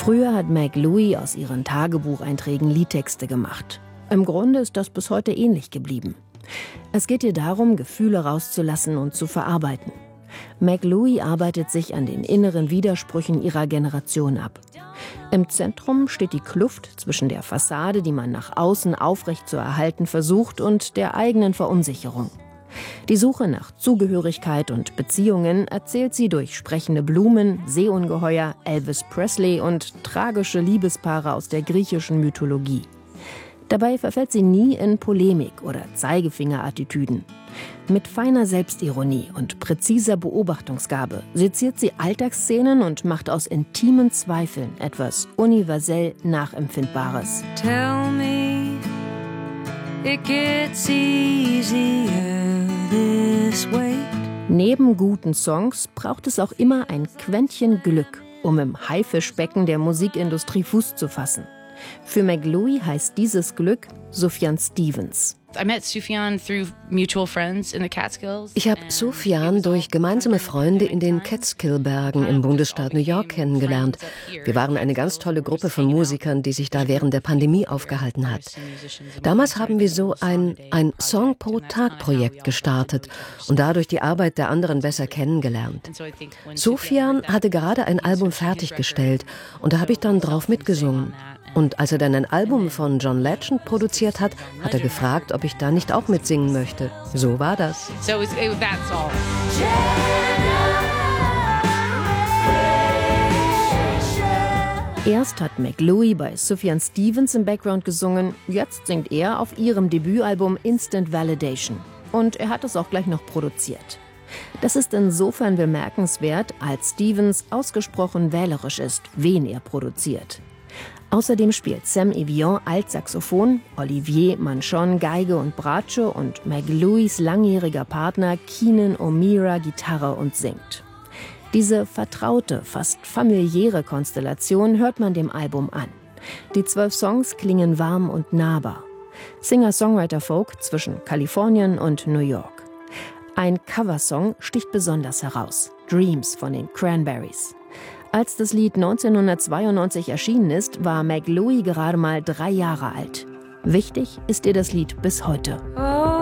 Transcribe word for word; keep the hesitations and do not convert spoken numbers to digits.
Früher hat Meg Louie aus ihren Tagebucheinträgen Liedtexte gemacht. Im Grunde ist das bis heute ähnlich geblieben. Es geht ihr darum, Gefühle rauszulassen und zu verarbeiten. Meg Louie arbeitet sich an den inneren Widersprüchen ihrer Generation ab. Im Zentrum steht die Kluft zwischen der Fassade, die man nach außen aufrecht zu erhalten versucht, und der eigenen Verunsicherung. Die Suche nach Zugehörigkeit und Beziehungen erzählt sie durch sprechende Blumen, Seeungeheuer, Elvis Presley und tragische Liebespaare aus der griechischen Mythologie. Dabei verfällt sie nie in Polemik oder Zeigefingerattitüden. Mit feiner Selbstironie und präziser Beobachtungsgabe seziert sie Alltagsszenen und macht aus intimen Zweifeln etwas universell Nachempfindbares. Tell me it gets easier this way. Neben guten Songs braucht es auch immer ein Quäntchen Glück, um im Haifischbecken der Musikindustrie Fuß zu fassen. Für Meg Louie heißt dieses Glück Sufjan Stevens. Ich habe Sufjan durch gemeinsame Freunde in den Catskill-Bergen im Bundesstaat New York kennengelernt. Wir waren eine ganz tolle Gruppe von Musikern, die sich da während der Pandemie aufgehalten hat. Damals haben wir so ein, ein Song-pro-Tag-Projekt gestartet und dadurch die Arbeit der anderen besser kennengelernt. Sufjan hatte gerade ein Album fertiggestellt und da habe ich dann drauf mitgesungen. Und als er dann ein Album von John Legend produziert hat, hat er gefragt, ob ich da nicht auch mitsingen möchte. So war das. So it was, that's all. Erst hat Meg Louie bei Sufjan Stevens im Background gesungen, jetzt singt er auf ihrem Debütalbum Instant Validation. Und er hat es auch gleich noch produziert. Das ist insofern bemerkenswert, als Stevens ausgesprochen wählerisch ist, wen er produziert. Außerdem spielt Sam Evian Altsaxophon, Olivier Manchon Geige und Bratsche und Meg Louies langjähriger Partner Keenan O'Meara Gitarre und singt. Diese vertraute, fast familiäre Konstellation hört man dem Album an. Die zwölf Songs klingen warm und nahbar. Singer-Songwriter-Folk zwischen Kalifornien und New York. Ein Coversong sticht besonders heraus: Dreams von den Cranberries. Als das Lied neunzehnhundertzweiundneunzig erschienen ist, war Meg Louie gerade mal drei Jahre alt. Wichtig ist ihr das Lied bis heute. Oh.